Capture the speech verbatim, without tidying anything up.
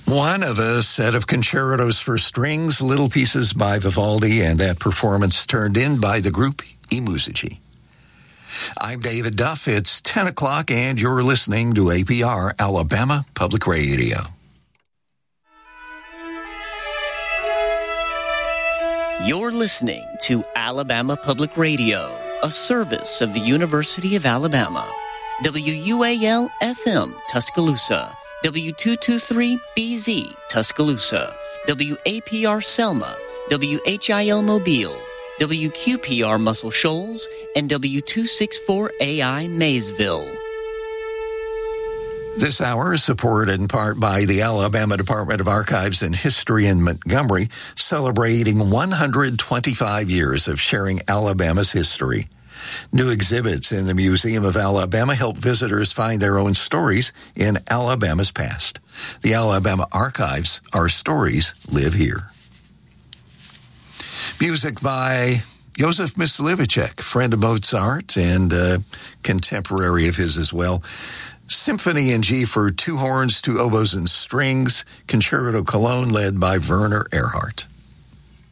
One of a set of concertos for strings, little pieces by Vivaldi, and that performance turned in by the group I Musici. I'm David Duff. It's ten o'clock, and you're listening to A P R, Alabama Public Radio. You're listening to Alabama Public Radio, a service of the University of Alabama. W U A L F M, Tuscaloosa. W two twenty-three B Z, Tuscaloosa. W A P R, Selma. W H I L, Mobile. W Q P R, Muscle Shoals. And W two sixty-four A I, Maysville. This hour is supported in part by the Alabama Department of Archives and History in Montgomery, celebrating one hundred twenty-five years of sharing Alabama's history. New exhibits in the Museum of Alabama help visitors find their own stories in Alabama's past. The Alabama Archives, our stories live here. Music by Joseph Myslivacek, friend of Mozart and uh, contemporary of his as well. Symphony in G for two horns, two oboes and strings, Concerto Cologne led by Werner Erhardt.